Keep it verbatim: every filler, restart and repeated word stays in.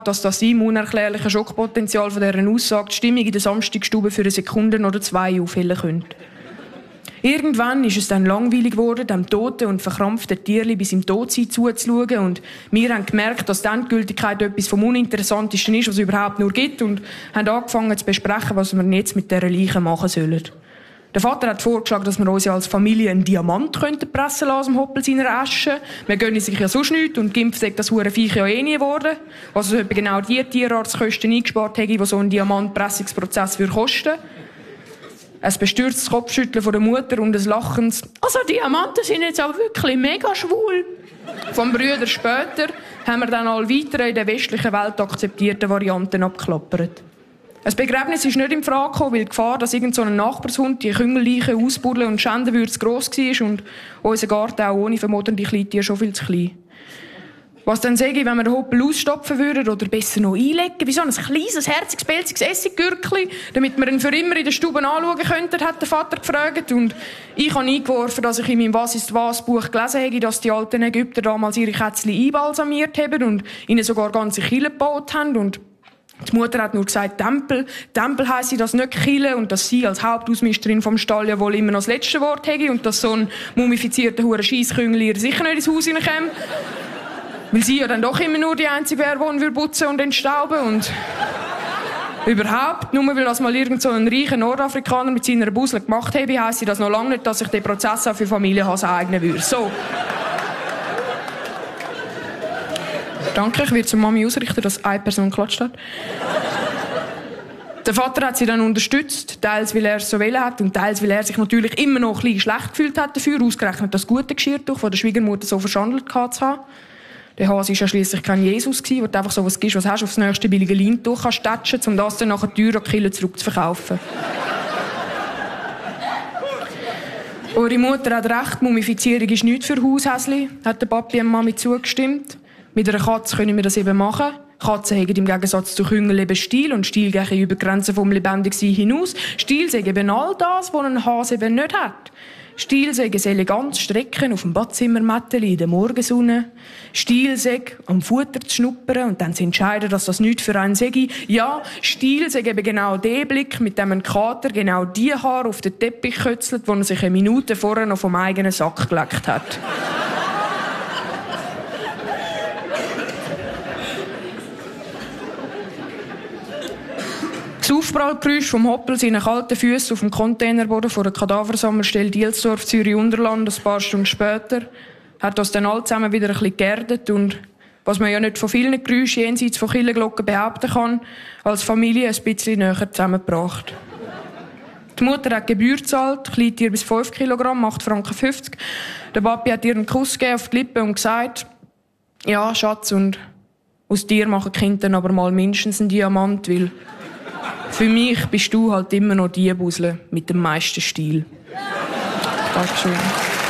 dass das unerklärliche Schockpotenzial von dieser Aussage die Stimmung in der Samstagstube für eine Sekunde oder zwei aufhellen könnte. Irgendwann ist es dann langweilig geworden, dem toten und verkrampften Tierli bis im Todsein zuzuschauen, und wir haben gemerkt, dass die Endgültigkeit etwas vom Uninteressantesten ist, was es überhaupt nur gibt, und haben angefangen zu besprechen, was wir jetzt mit dieser Leiche machen sollen. Der Vater hat vorgeschlagen, dass wir uns ja als Familie einen Diamant pressen lassen aus dem Hoppel seiner Asche. Wir gönnen sich ja sonst nichts und Gimpf sagt das hure Viech ja eh nie geworden. Also etwa genau die Tierarztkosten eingespart hätte, die so ein Diamantpressungsprozess würde kosten. Ein bestürztes Kopfschütteln von der Mutter und ein lachendes «Also Diamanten sind jetzt aber wirklich mega schwul!» Vom Brüder später haben wir dann alle weiteren in der westlichen Welt akzeptierten Varianten abgeklappert. Ein Begräbnis ist nicht in Frage gekommen, weil die Gefahr, dass irgend so ein Nachbarshund die Küngelleiche ausbuddeln und schänden würde, zu gross war und unser Garten auch ohne vermodernde Kleintiere schon viel zu klein. Was dann sage ich, wenn wir den Hoppel ausstopfen würden oder besser noch einlegen, wie so ein kleines, herziges, pelziges Essiggürkli, damit wir ihn für immer in der Stube anschauen könnten, hat der Vater gefragt. Und ich habe eingeworfen, dass ich in meinem «Was ist was» Buch gelesen habe, dass die alten Ägypter damals ihre Kätzchen einbalsamiert haben und ihnen sogar ganze Kirchen gebaut haben. Und die Mutter hat nur gesagt, Tempel. Tempel heisse das nicht Kille, und dass sie als Hauptausmisterin vom Stall ja wohl immer noch das letzte Wort hätte und dass so ein mumifizierter hure Scheissküngel ihr sicher nicht ins Haus hineinkäme. Weil sie ja dann doch immer nur die Einzige wäre, die ihn putzen und entstauben und überhaupt, nur weil das mal irgend so ein reicher Nordafrikaner mit seiner Busel gemacht habe, heisse das noch lange nicht, dass ich den Prozess auch für Familienhass eignen würde. So. Danke, ich werde zur Mami ausrichten, dass eine Person geklatscht hat. Der Vater hat sie dann unterstützt, teils weil er es so wollen hat und teils weil er sich natürlich immer noch ein bisschen schlecht gefühlt hat dafür, ausgerechnet das gute Geschirrtuch von der Schwiegermutter so verschandelt zu haben. Der Hase war ja schliesslich kein Jesus, wo du einfach so was gibst, was hast, aufs nächste billige Leintuch kannst tätschen, um das dann nachher teuer an die Kille zurückzuverkaufen. Eure Mutter hat recht, Mumifizierung ist nichts für Haushäsli, hat der Papi und Mami zugestimmt. Mit einer Katze können wir das eben machen. Katzen haben im Gegensatz zu Küngel eben Stil und Stil gehen über die Grenzen vom Lebendigsein hinaus. Stil sagen eben all das, was ein Hase eben nicht hat. Stil sagen das Eleganz strecken auf dem Badzimmermätteli in der Morgensonne. Stil sagen am Futter zu schnuppern und dann zu entscheiden, dass das nichts für einen sei. Ja, Stil sagen eben genau den Blick, mit dem ein Kater genau die Haare auf den Teppich kötzelt, wo er sich eine Minute vorher noch vom eigenen Sack geleckt hat. Das Aufprallgeräusch vom Hoppel seinen kalten Füßen auf dem Containerboden vor der Kadaversammelstelle Dielsdorf, Zürich-Unterland, ein paar Stunden später, hat uns dann alle zusammen wieder ein bisschen geerdet und, was man ja nicht von vielen Geräuschen jenseits von Kirchenglocken behaupten kann, als Familie ein bisschen näher zusammengebracht. Die Mutter hat Gebühr gezahlt, Kleintier bis fünf Kilogramm, acht Franken fünfzig. Der Papi hat ihr einen Kuss gegeben auf die Lippe und gesagt, ja, Schatz, und aus dir machen die Kinder dann aber mal mindestens einen Diamant, weil für mich bist du halt immer noch die Busle mit dem meisten Stil. Dankeschön.